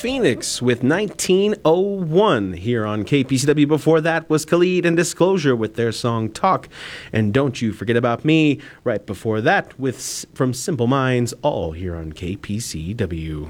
Phoenix with 1901 here on KPCW. Before that was Khalid and Disclosure with their song Talk. And Don't You Forget About Me right before that from Simple Minds, all here on KPCW.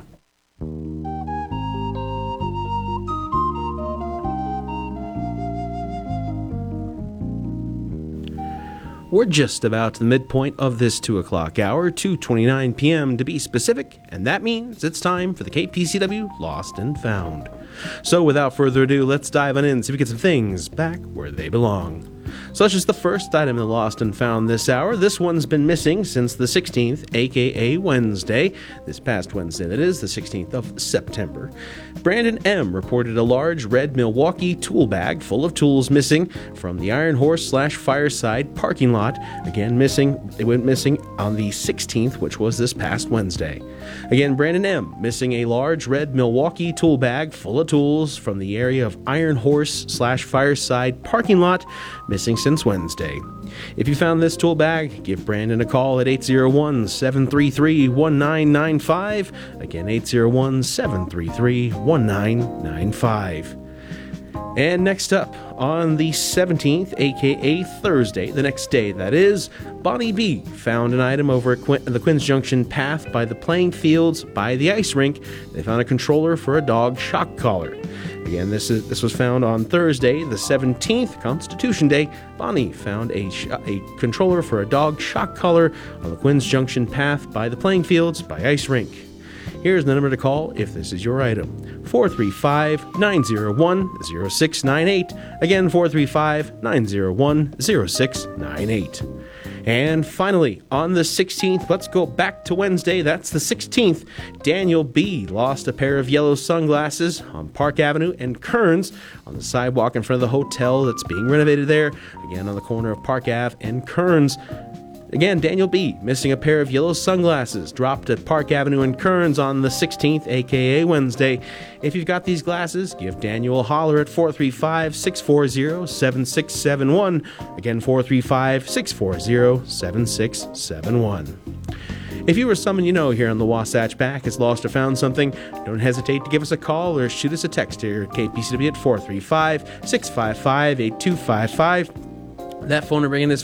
We're just about to the midpoint of this 2 o'clock hour, 2:29 p.m. to be specific, and that means it's time for the KPCW Lost and Found. So without further ado, let's dive on in and see if we get some things back where they belong. Such as the first item in the Lost and Found this hour. This one's been missing since the 16th, aka Wednesday. This past Wednesday, that is, the 16th of September. Brandon M. reported a large red Milwaukee tool bag full of tools missing from the Iron Horse / Fireside parking lot. Again, missing. It went missing on the 16th, which was this past Wednesday. Again, Brandon M. missing a large red Milwaukee tool bag full of tools from the area of Iron Horse / Fireside parking lot, missing since Wednesday. If you found this tool bag, give Brandon a call at 801-733-1995. Again, 801-733-1995. And next up, on the 17th, aka Thursday, the next day that is, Bonnie B found an item over at the Quinns Junction path by the playing fields by the ice rink. They found a controller for a dog shock collar. Again, this was found on Thursday, the 17th, Constitution Day. Bonnie found a controller for a dog shock collar on the Quinns Junction path by the playing fields by ice rink. Here's the number to call if this is your item. 435-901-0698. Again, 435-901-0698. And finally, on the 16th, let's go back to Wednesday. That's the 16th. Daniel B. lost a pair of yellow sunglasses on Park Avenue and Kearns on the sidewalk in front of the hotel that's being renovated there. Again, on the corner of Park Ave and Kearns. Again, Daniel B. missing a pair of yellow sunglasses dropped at Park Avenue and Kearns on the 16th, aka Wednesday. If you've got these glasses, give Daniel a holler at 435-640-7671. Again, 435-640-7671. If you or someone you know here on the Wasatch Back has lost or found something, don't hesitate to give us a call or shoot us a text here at KPCW at 435-655-8255. That phone number again is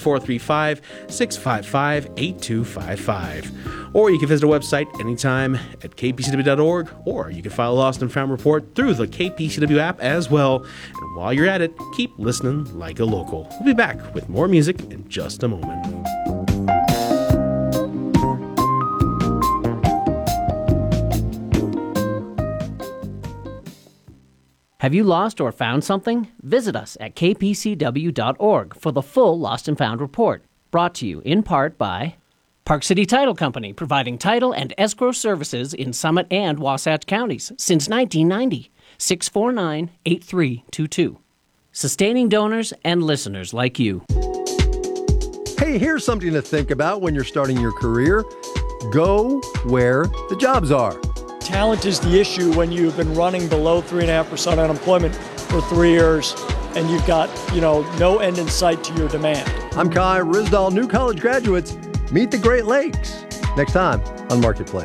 435-655-8255. Or you can visit our website anytime at kpcw.org, or you can file a Lost and Found report through the KPCW app as well. And while you're at it, keep listening like a local. We'll be back with more music in just a moment. Have you lost or found something? Visit us at kpcw.org for the full Lost and Found report. Brought to you in part by Park City Title Company, providing title and escrow services in Summit and Wasatch counties since 1990. 649-8322. Sustaining donors and listeners like you. Hey, here's something to think about when you're starting your career. Go where the jobs are. Talent is the issue when you've been running below 3.5% unemployment for 3 years and you've got, no end in sight to your demand. I'm Kai Risdall. New college graduates, meet the Great Lakes. Next time on Marketplace.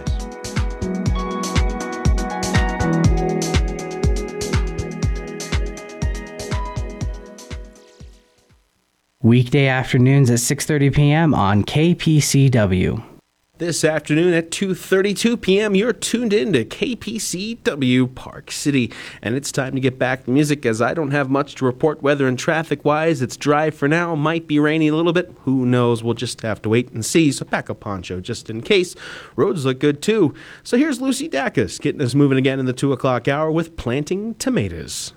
Weekday afternoons at 6:30 p.m. on KPCW. This afternoon at 2:32 p.m., you're tuned in to KPCW Park City. And it's time to get back to music, as I don't have much to report weather and traffic-wise. It's dry for now. Might be rainy a little bit. Who knows? We'll just have to wait and see. So pack a poncho just in case. Roads look good, too. So here's Lucy Dacus getting us moving again in the 2 o'clock hour with Planting Tomatoes.